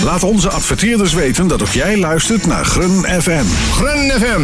Laat onze adverteerders weten dat ook jij luistert naar Grun FM. Grun FM.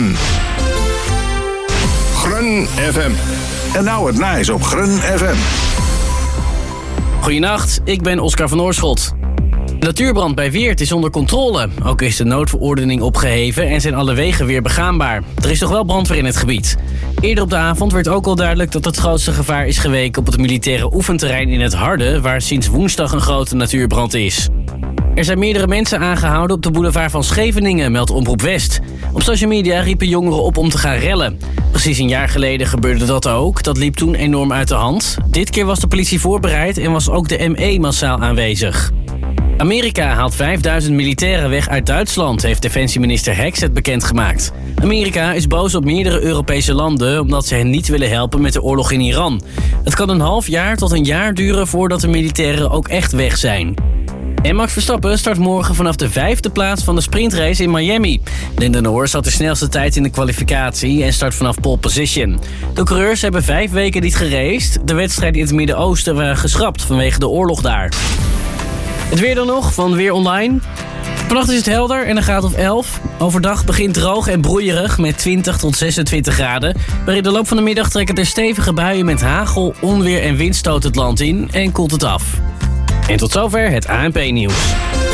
Grun FM. En nou het nijs op Grun FM. Goedenacht, ik ben Oscar van Oorschot. De natuurbrand bij Weert is onder controle. Ook is de noodverordening opgeheven en zijn alle wegen weer begaanbaar. Er is nog wel brandweer in het gebied. Eerder op de avond werd ook al duidelijk dat het grootste gevaar is geweken op het militaire oefenterrein in het Harde, waar sinds woensdag een grote natuurbrand is. Er zijn meerdere mensen aangehouden op de boulevard van Scheveningen, meldt Omroep West. Op social media riepen jongeren op om te gaan rellen. Precies een jaar geleden gebeurde dat ook. Dat liep toen enorm uit de hand. Dit keer was de politie voorbereid en was ook de ME massaal aanwezig. Amerika haalt 5000 militairen weg uit Duitsland, heeft defensieminister Hexet bekendgemaakt. Amerika is boos op meerdere Europese landen omdat ze hen niet willen helpen met de oorlog in Iran. Het kan een half jaar tot een jaar duren voordat de militairen ook echt weg zijn. En Max Verstappen start morgen vanaf de 5e plaats van de sprintrace in Miami. Lando Norris had de snelste tijd in de kwalificatie en start vanaf pole position. De coureurs hebben 5 weken niet geraced. De wedstrijden in het Midden-Oosten waren geschrapt vanwege de oorlog daar. Het weer dan nog van Weer Online. Vannacht is het helder en een graad of 11. Overdag begint droog en broeierig met 20 tot 26 graden. Maar in de loop van de middag trekken er stevige buien met hagel, onweer en windstoot het land in en koelt het af. En tot zover het ANP-nieuws.